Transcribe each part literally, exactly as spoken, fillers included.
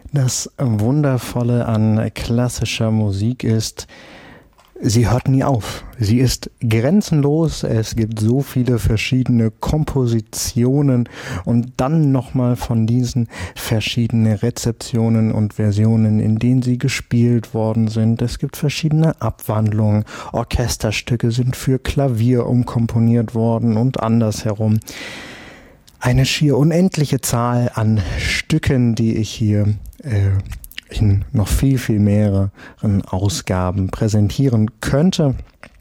Das Wundervolle an klassischer Musik ist, sie hört nie auf. Sie ist grenzenlos. Es gibt so viele verschiedene Kompositionen und dann nochmal von diesen verschiedenen Rezeptionen und Versionen, in denen sie gespielt worden sind. Es gibt verschiedene Abwandlungen. Orchesterstücke sind für Klavier umkomponiert worden und andersherum. Eine schier unendliche Zahl an Stücken, die ich hier äh, in noch viel, viel mehreren Ausgaben präsentieren könnte.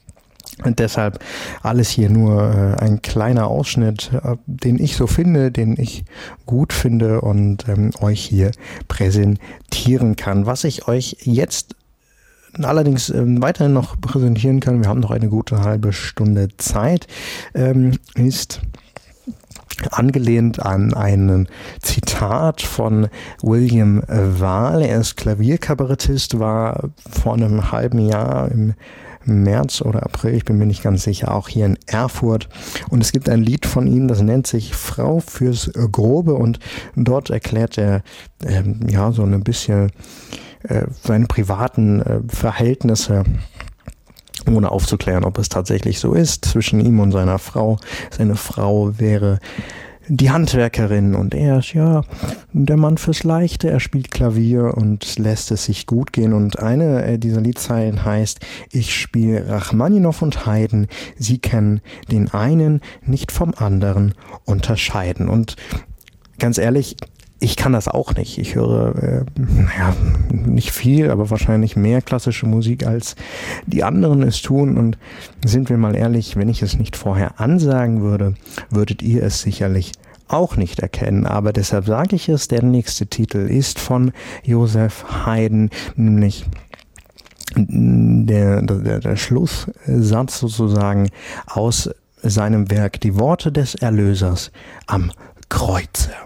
Und deshalb alles hier nur äh, ein kleiner Ausschnitt, äh, den ich so finde, den ich gut finde und ähm, euch hier präsentieren kann. Was ich euch jetzt allerdings ähm, weiterhin noch präsentieren kann, wir haben noch eine gute halbe Stunde Zeit, ähm, ist angelehnt an ein Zitat von William Wahl. Er ist Klavierkabarettist, war vor einem halben Jahr im März oder April, ich bin mir nicht ganz sicher, auch hier in Erfurt. Und es gibt ein Lied von ihm, das nennt sich Frau fürs Grobe, und dort erklärt er äh, ja so ein bisschen äh, seine privaten äh, Verhältnisse, ohne aufzuklären, ob es tatsächlich so ist, zwischen ihm und seiner Frau. Seine Frau wäre die Handwerkerin und er ist ja der Mann fürs Leichte. Er spielt Klavier und lässt es sich gut gehen. Und eine dieser Liedzeilen heißt: Ich spiele Rachmaninow und Haydn, sie können den einen nicht vom anderen unterscheiden. Und ganz ehrlich, ich kann das auch nicht. Ich höre, äh, naja, nicht viel, aber wahrscheinlich mehr klassische Musik, als die anderen es tun. Und sind wir mal ehrlich, wenn ich es nicht vorher ansagen würde, würdet ihr es sicherlich auch nicht erkennen. Aber deshalb sage ich es, der nächste Titel ist von Joseph Haydn, nämlich der, der, der Schlusssatz sozusagen aus seinem Werk Die Worte des Erlösers am Kreuze.